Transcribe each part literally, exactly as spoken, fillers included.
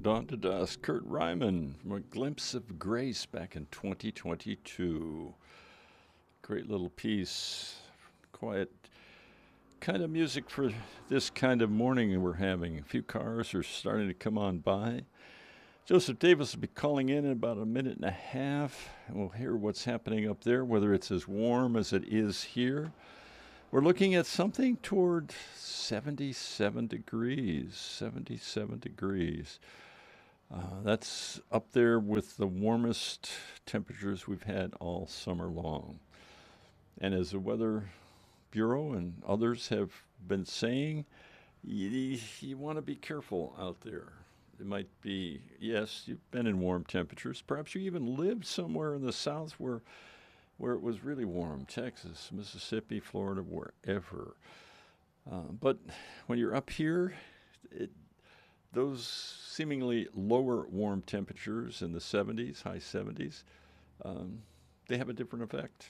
Dawn to Dusk, Kurt Ryman from A Glimpse of Grace back in twenty twenty-two. Great little piece, quiet kind of music for this kind of morning we're having. A few cars are starting to come on by. Joseph Davis will be calling in in about a minute and a half, and we'll hear what's happening up there, whether it's as warm as it is here. We're looking at something toward seventy-seven degrees, seventy-seven degrees. Uh, that's up there with the warmest temperatures we've had all summer long. And as the Weather Bureau and others have been saying, you, you want to be careful out there. It might be, yes, you've been in warm temperatures. Perhaps you even lived somewhere in the South where, where it was really warm, Texas, Mississippi, Florida, wherever. Uh, but when you're up here, it, those seemingly lower warm temperatures in the seventies, high seventies, um, they have a different effect.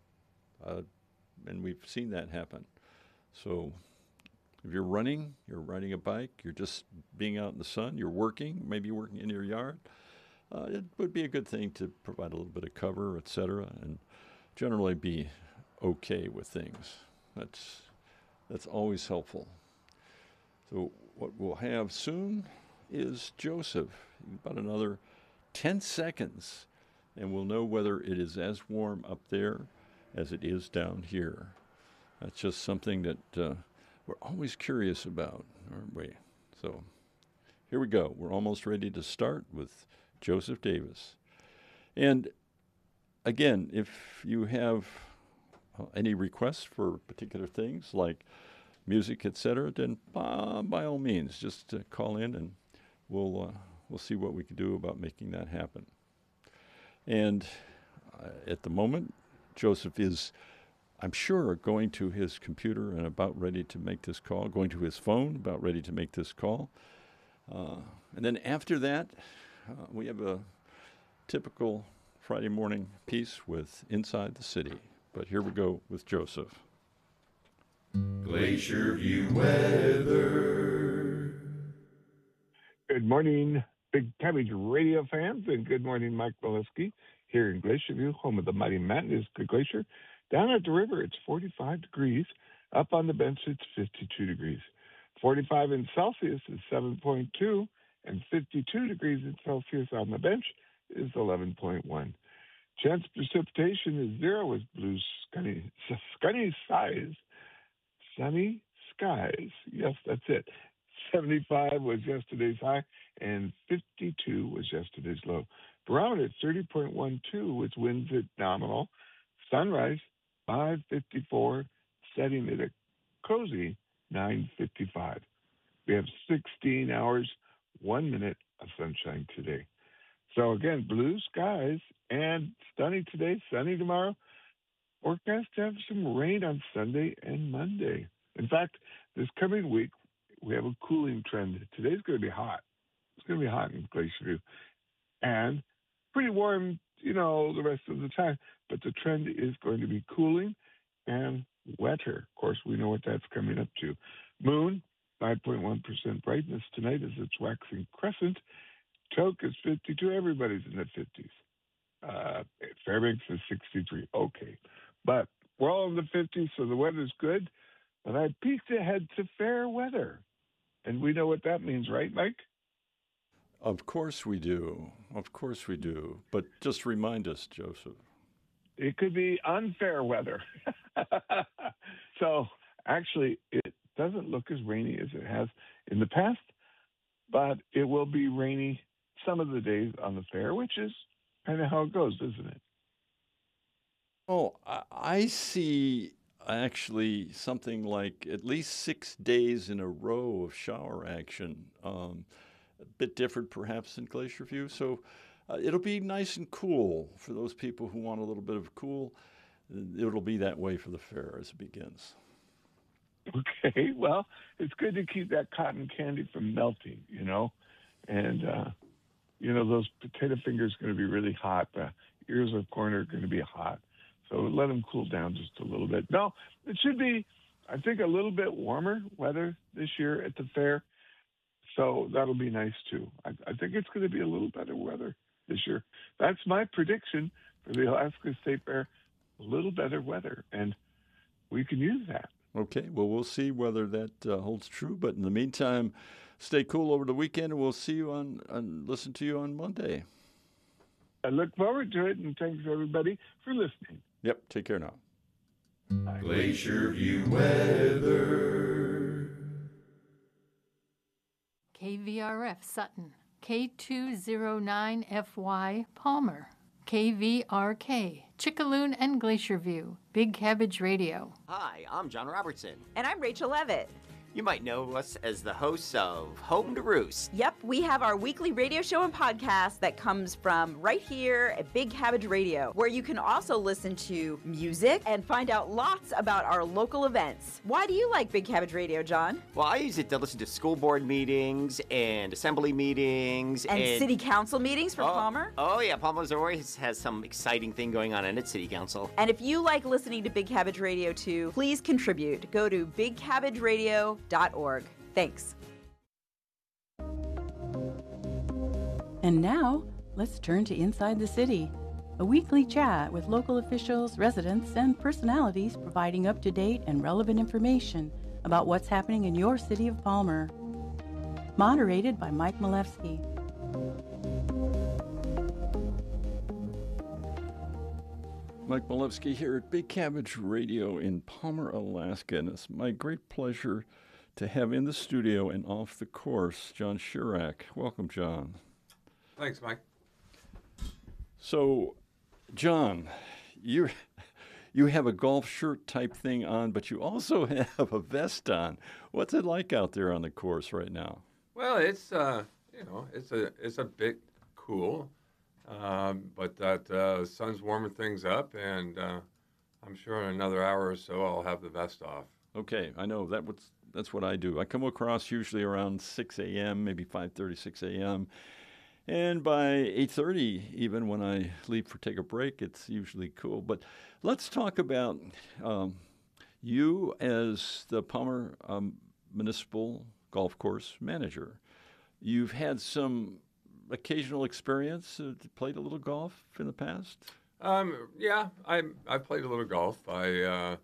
Uh, and we've seen that happen. So if you're running, you're riding a bike, you're just being out in the sun, you're working, maybe working in your yard, uh, it would be a good thing to provide a little bit of cover, et cetera, and generally be okay with things. That's, that's always helpful. So what we'll have soon is Joseph. About another ten seconds, and we'll know whether it is as warm up there as it is down here. That's just something that uh, we're always curious about, aren't we? So here we go. We're almost ready to start with Joseph Davis. And again, if you have uh, any requests for particular things like music, et cetera, then uh, by all means, just uh, call in and we'll uh, we'll see what we can do about making that happen. And uh, at the moment, Joseph is, I'm sure, going to his computer and about ready to make this call, going to his phone, about ready to make this call. Uh, and then after that, uh, we have a typical Friday morning piece with Inside the City. But here we go with Joseph. Glacier View weather. Good morning, Big Cabbage Radio fans, and good morning, Mike Molesky here in Glacier View, home of the mighty Mountain Glacier. Down at the river, it's forty-five degrees. Up on the bench, it's fifty-two degrees. forty-five in Celsius is seven point two, and fifty-two degrees in Celsius on the bench is eleven point one. Chance precipitation is zero with blue scunny, scunny skies. Sunny skies. Yes, that's it. seventy-five was yesterday's high, and fifty-two was yesterday's low. Barometer thirty point one two with winds at nominal. Sunrise five fifty-four, setting at a cozy nine fifty-five. We have sixteen hours, one minute of sunshine today. So again, blue skies and sunny today, sunny tomorrow. Forecast to have some rain on Sunday and Monday. In fact, this coming week, we have a cooling trend. Today's going to be hot. It's going to be hot in Glacier View. And pretty warm, you know, the rest of the time. But the trend is going to be cooling and wetter. Of course, we know what that's coming up to. Moon, five point one percent brightness tonight as it's waxing crescent. Toke is fifty-two. Everybody's in the fifties. Uh, Fairbanks is sixty-three. Okay. But we're all in the fifties, so the weather's good. But I peeked ahead to fair weather. And we know what that means, right, Mike? Of course we do. Of course we do. But just remind us, Joseph. It could be unfair weather. So actually, it doesn't look as rainy as it has in the past, but it will be rainy some of the days on the fair, which is kind of how it goes, isn't it? Oh, I, I see actually something like at least six days in a row of shower action. Um, a bit different perhaps in Glacier View. So uh, it'll be nice and cool for those people who want a little bit of cool. It'll be that way for the fair as it begins. Okay, well, it's good to keep that cotton candy from melting, you know. And, uh, you know, those potato fingers are going to be really hot. The ears of corn are going to be hot. So let them cool down just a little bit. No, it should be, I think, a little bit warmer weather this year at the fair. So that'll be nice too. I, I think it's going to be a little better weather this year. That's my prediction for the Alaska State Fair. A little better weather, and we can use that. Okay, well, we'll see whether that uh, holds true. But in the meantime, stay cool over the weekend, and we'll see you on, and listen to you on Monday. I look forward to it, and thanks everybody for listening. Yep, take care now. Bye. Glacier View weather. K V R F Sutton, K two oh nine F Y Palmer, K V R K Chickaloon and Glacier View, Big Cabbage Radio. Hi, I'm John Robertson. And I'm Rachel Levitt. You might know us as the hosts of Home to Roost. Yep, we have our weekly radio show and podcast that comes from right here at Big Cabbage Radio, where you can also listen to music and find out lots about our local events. Why do you like Big Cabbage Radio, John? Well, I use it to listen to school board meetings and assembly meetings. And, and city council meetings for oh, Palmer. Oh, yeah, Palmer's always has some exciting thing going on in its city council. And if you like listening to Big Cabbage Radio too, please contribute. Go to big cabbage radio dot org. Thanks. And now, let's turn to Inside the City, a weekly chat with local officials, residents, and personalities providing up-to-date and relevant information about what's happening in your city of Palmer. Moderated by Mike Malevsky. Mike Malevsky here at Big Cabbage Radio in Palmer, Alaska, and it's my great pleasure to have in the studio and off the course John Chirac. Welcome, John. Thanks, Mike. So, John, you you have a golf shirt type thing on, but you also have a vest on. What's it like out there on the course right now? Well, it's uh, you know, it's a it's a bit cool, um, but that uh, sun's warming things up, and uh, I'm sure in another hour or so I'll have the vest off. Okay, I know that was that's what I do. I come across usually around six a.m., maybe five thirty, six a.m., and by eight thirty, even when I leave for take a break, it's usually cool. But let's talk about um, you as the Palmer um, Municipal Golf Course Manager. You've had some occasional experience, uh, played a little golf in the past? Um, yeah, I I played a little golf. I uh,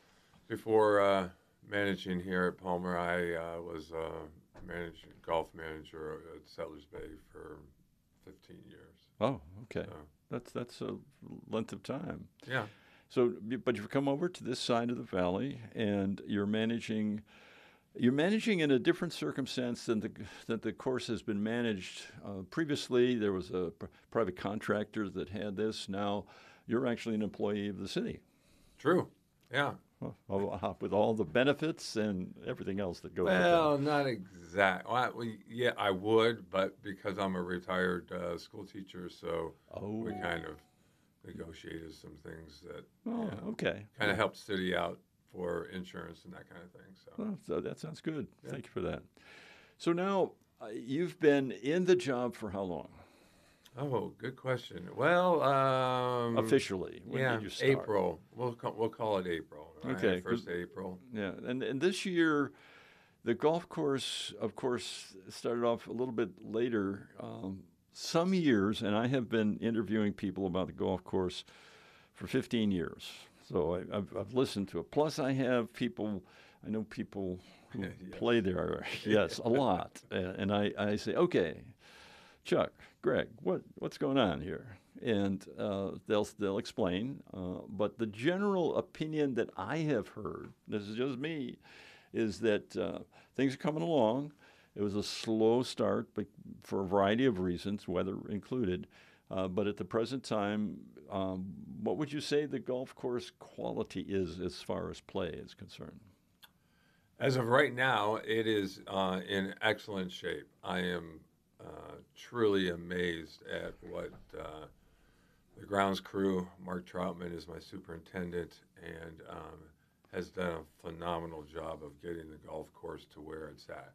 before uh, managing here at Palmer, I uh, was uh, managing golf manager at Settlers Bay for fifteen years. Oh, okay. So, That's that's a length of time. yeah. So, but you've come over to this side of the valley, and you're managing. You're managing in a different circumstance than the that the course has been managed uh, previously. There was a pr- private contractor that had this. Now, you're actually an employee of the city. True. Yeah. Well, with all the benefits and everything else that goes Well, with not exact. Well, I- yeah, I would, but because I'm a retired uh, school teacher, so that. Oh, we kind of negotiated some things that oh, yeah, okay. kind of helped city out for insurance and that kind of thing. So Well, so that sounds good. Yeah. Thank you for that. So now, uh, you've been in the job for how long? Oh, good question. Well, um, Officially, when yeah, did you start? April. We'll call, we'll call it April. Right? Okay, first good. April. Yeah, and and this year, the golf course, of course, started off a little bit later. Um, some years, and I have been interviewing people about the golf course for fifteen years. So I, I've I've listened to it. Plus, I have people. I know people who Yes. play there. Yes, a lot. And, and I, I say, okay, Chuck, Greg, what what's going on here? And uh, they'll they'll explain. Uh, but the general opinion that I have heard, this is just me, is that uh, things are coming along. It was a slow start, but for a variety of reasons, weather included. Uh, but at the present time, um, what would you say the golf course quality is as far as play is concerned? As of right now, it is uh, in excellent shape. I am uh, truly amazed at what uh, the grounds crew, Mark Troutman is my superintendent, and um, has done a phenomenal job of getting the golf course to where it's at.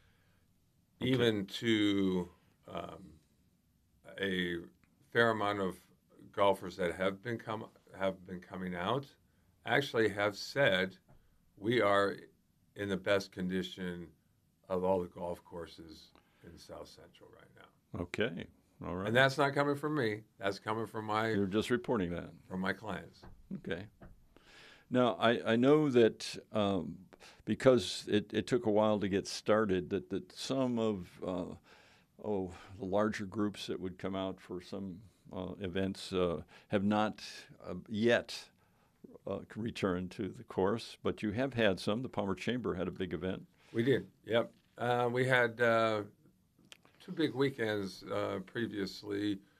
Okay. Even to um, a fair amount of golfers that have been come have been coming out actually have said we are in the best condition of all the golf courses in South Central right now. Okay. All right. And that's not coming from me. That's coming from my You're just reporting that. from my clients. Okay. Now, I, I know that um, because it, it took a while to get started, that, that some of uh, oh the larger groups that would come out for some uh, events uh, have not uh, yet uh, returned to the course, but you have had some. The Palmer Chamber had a big event. We did, yep. Uh, we had uh, two big weekends uh, previously.